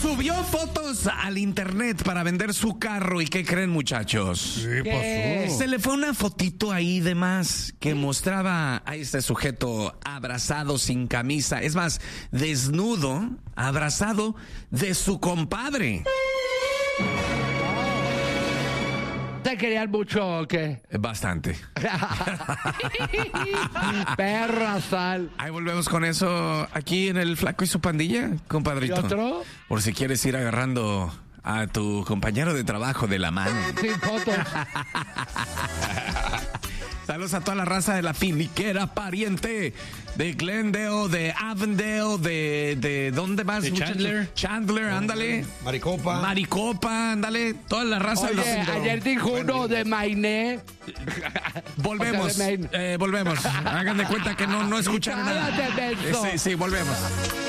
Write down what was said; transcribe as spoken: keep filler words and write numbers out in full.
Subió fotos al internet para vender su carro. ¿Y qué creen, muchachos? ¿Qué pasó? Se le fue una fotito ahí de más que mostraba a este sujeto abrazado sin camisa. Es más, desnudo, abrazado de su compadre. ¿Te querían mucho o qué? Bastante. Perra sal. Ahí volvemos con eso aquí en el Flaco y su pandilla, compadrito. ¿Y otro? Por si quieres ir agarrando a tu compañero de trabajo de la mano. Sin fotos. Saludos a toda la raza de la finiquera pariente de Glendale, de Avondale, de, de ¿dónde más? De muchachos? Chandler. Chandler, ándale. Maricopa. Maricopa, ándale. Toda la raza de los... Oye, ayer dijo uno de Mainé. Volvemos, O sea, de Maine. eh, volvemos. Hagan de cuenta que no, no escucharon nada. Cállate, menso. Sí, sí, volvemos.